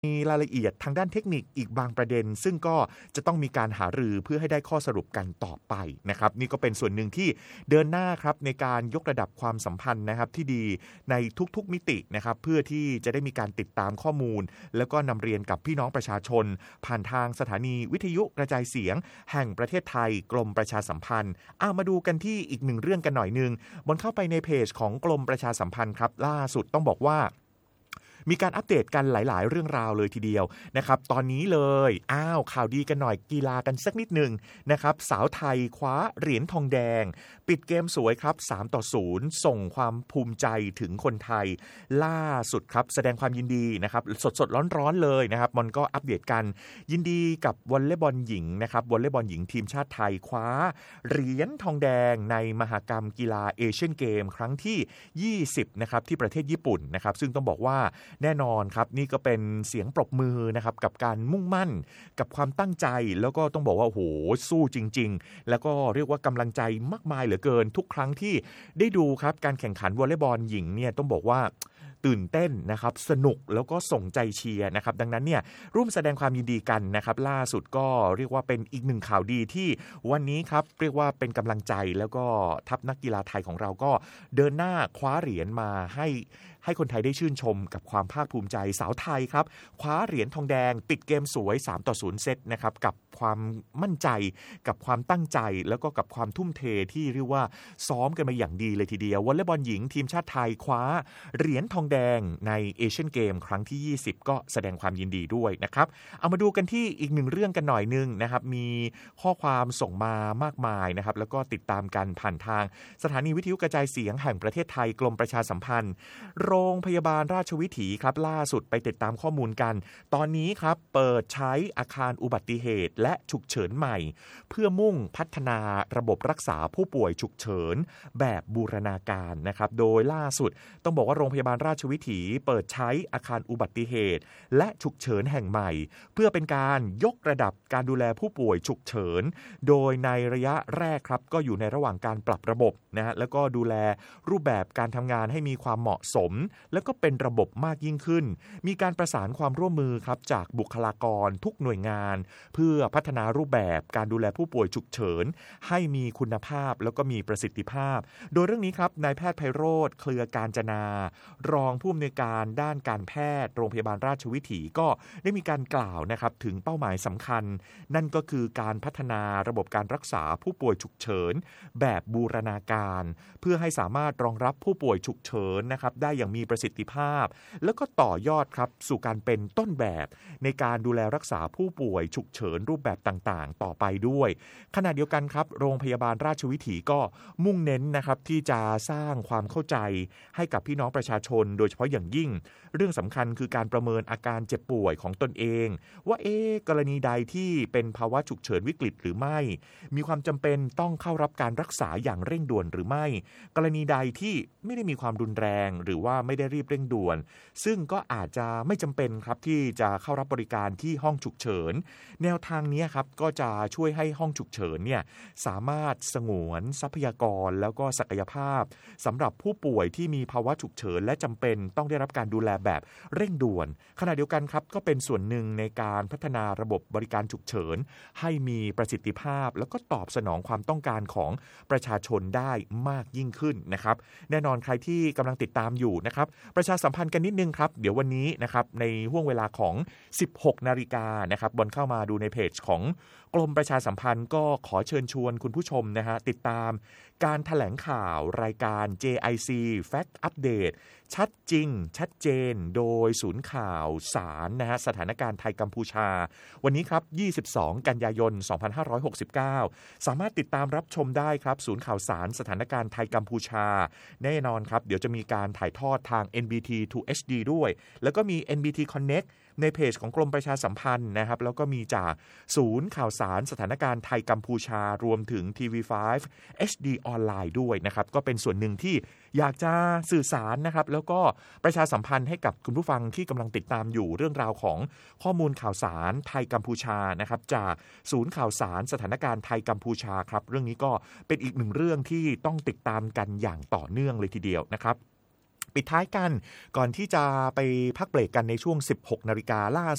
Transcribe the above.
มีรายละเอียดทางด้านเทคนิคอีกบางประเด็นซึ่งก็จะต้องมีการหารือเพื่อให้ได้ข้อสรุปกันต่อไปนะครับนี่ก็เป็นส่วนหนึ่งที่เดินหน้าครับในการยกระดับความสัมพันธ์นะครับที่ดีในทุกๆมิตินะครับเพื่อที่จะได้มีการติดตามข้อมูลแล้วก็นำเรียนกับพี่น้องประชาชนผ่านทางสถานีวิทยุกระจายเสียงแห่งประเทศไทยกรมประชาสัมพันธ์มาดูกันที่อีกหนึ่งเรื่องกันหน่อยนึงบนเข้าไปในเพจของกรมประชาสัมพันธ์ครับล่าสุดต้องบอกว่ามีการอัปเดตกันหลายๆเรื่องราวเลยทีเดียวนะครับตอนนี้เลยข่าวดีกันหน่อยกีฬากันสักนิดนึงนะครับสาวไทยคว้าเหรียญทองแดงปิดเกมสวยครับ3-0ส่งความภูมิใจถึงคนไทยล่าสุดครับแสดงความยินดีนะครับสดๆร้อนๆเลยนะครับมันก็อัปเดตกันยินดีกับวอลเลย์บอลหญิงนะครับวอลเลย์บอลหญิงทีมชาติไทยคว้าเหรียญทองแดงในมหกรรมกีฬาเอเชียนเกมครั้งที่20นะครับที่ประเทศญี่ปุ่นนะครับซึ่งต้องบอกว่าแน่นอนครับนี่ก็เป็นเสียงปรบมือนะครับกับการมุ่งมั่นกับความตั้งใจแล้วก็ต้องบอกว่าโอ้โหสู้จริงๆแล้วก็เรียกว่ากำลังใจมากมายเหลือเกินทุกครั้งที่ได้ดูครับการแข่งขันวอลเลย์บอลหญิงเนี่ยต้องบอกว่าตื่นเต้นนะครับสนุกแล้วก็ส่งใจเชียร์นะครับดังนั้นเนี่ยร่วมแสดงความยินดีกันนะครับล่าสุดก็เรียกว่าเป็นอีกหนึ่งข่าวดีที่วันนี้ครับเรียกว่าเป็นกำลังใจแล้วก็ทัพนักกีฬาไทยของเราก็เดินหน้าคว้าเหรียญมาให้คนไทยได้ชื่นชมกับความภาคภูมิใจสาวไทยครับคว้าเหรียญทองแดงปิดเกมสวย3-0เซตนะครับกับความมั่นใจกับความตั้งใจแล้วก็กับความทุ่มเทที่เรียกว่าซ้อมกันมาอย่างดีเลยทีเดียววอลเลย์บอลหญิงทีมชาติไทยคว้าเหรียญทองแดงในเอเชียนเกมครั้งที่20ก็แสดงความยินดีด้วยนะครับเอามาดูกันที่อีกหนึ่งเรื่องกันหน่อยนึงนะครับมีข้อความส่งมามากมายนะครับแล้วก็ติดตามกันผ่านทางสถานีวิทยุกระจายเสียงแห่งประเทศไทยกรมประชาสัมพันธ์โรงพยาบาลราชวิถีครับล่าสุดไปติดตามข้อมูลกันตอนนี้ครับเปิดใช้อาคารอุบัติเหตุและฉุกเฉินใหม่เพื่อมุ่งพัฒนาระบบรักษาผู้ป่วยฉุกเฉินแบบบูรณาการนะครับโดยล่าสุดต้องบอกว่าโรงพยาบาลราชวิถีเปิดใช้อาคารอุบัติเหตุและฉุกเฉินแห่งใหม่เพื่อเป็นการยกระดับการดูแลผู้ป่วยฉุกเฉินโดยในระยะแรกครับก็อยู่ในระหว่างการปรับระบบนะฮะแล้วก็ดูแลรูปแบบการทำงานให้มีความเหมาะสมแล้วก็เป็นระบบมากยิ่งขึ้นมีการประสานความร่วมมือครับจากบุคลากรทุกหน่วยงานเพื่อพัฒนารูปแบบการดูแลผู้ป่วยฉุกเฉินให้มีคุณภาพแล้วก็มีประสิทธิภาพโดยเรื่องนี้ครับนายแพทย์ไพโรจน์เครือการจนารองผู้อำนวยการด้านการแพทย์โรงพยาบาลราชวิถีก็ได้มีการกล่าวนะครับถึงเป้าหมายสำคัญนั่นก็คือการพัฒนาระบบการรักษาผู้ป่วยฉุกเฉินแบบบูรณาการเพื่อให้สามารถรองรับผู้ป่วยฉุกเฉินนะครับได้อย่างมีประสิทธิภาพแล้วก็ต่อยอดครับสู่การเป็นต้นแบบในการดูแลรักษาผู้ป่วยฉุกเฉินรูปแบบต่างๆต่อไปด้วยขณะเดียวกันครับโรงพยาบาลราชวิถีก็มุ่งเน้นนะครับที่จะสร้างความเข้าใจให้กับพี่น้องประชาชนโดยเฉพาะอย่างยิ่งเรื่องสำคัญคือการประเมินอาการเจ็บป่วยของตนเองว่ากรณีใดที่เป็นภาวะฉุกเฉินวิกฤตหรือไม่มีความจำเป็นต้องเข้ารับการรักษาอย่างเร่งด่วนหรือไม่กรณีใดที่ไม่ได้มีความรุนแรงหรือว่าไม่ได้รีบเร่งด่วนซึ่งก็อาจจะไม่จำเป็นครับที่จะเข้ารับบริการที่ห้องฉุกเฉินแนวทางนี้ครับก็จะช่วยให้ห้องฉุกเฉินเนี่ยสามารถสงวนทรัพยากรแล้วก็ศักยภาพสำหรับผู้ป่วยที่มีภาวะฉุกเฉินและจำเป็นต้องได้รับการดูแลแบบเร่งด่วนขณะเดียวกันครับก็เป็นส่วนหนึ่งในการพัฒนาระบบบริการฉุกเฉินให้มีประสิทธิภาพแล้วก็ตอบสนองความต้องการของประชาชนได้มากยิ่งขึ้นนะครับแน่นอนใครที่กำลังติดตามอยู่นะครับประชาสัมพันธ์กันนิดนึงครับเดี๋ยววันนี้นะครับในห่วงเวลาของ 16 นาฬิกานะครับบนเข้ามาดูในเพจของกรมประชาสัมพันธ์ก็ขอเชิญชวนคุณผู้ชมนะฮะติดตามการแถลงข่าวรายการ JIC Fact Update ชัดจริงชัดเจนโดยศูนย์ข่าวสารนะฮะสถานการณ์ไทยกัมพูชาวันนี้ครับ22 กันยายน 2569สามารถติดตามรับชมได้ครับศูนย์ข่าวสารสถานการณ์ไทยกัมพูชาแน่นอนครับเดี๋ยวจะมีการถ่ายทอดทาง NBT 2 HD ด้วยแล้วก็มี NBT Connect ในเพจของกรมประชาสัมพันธ์นะครับแล้วก็มีจากศูนย์ข่าวสารสถานการณ์ไทยกัมพูชารวมถึง TV5 HD ออนไลน์ด้วยนะครับก็เป็นส่วนหนึ่งที่อยากจะสื่อสารนะครับแล้วก็ประชาสัมพันธ์ให้กับคุณผู้ฟังที่กำลังติดตามอยู่เรื่องราวของข้อมูลข่าวสารไทยกัมพูชานะครับจากศูนย์ข่าวสารสถานการณ์ไทยกัมพูชาครับเรื่องนี้ก็เป็นอีกหนึ่งเรื่องที่ต้องติดตามกันอย่างต่อเนื่องเลยทีเดียวนะครับปิดท้ายกันก่อนที่จะไปพักเบรกกันในช่วง 16 นาฬิกาล่า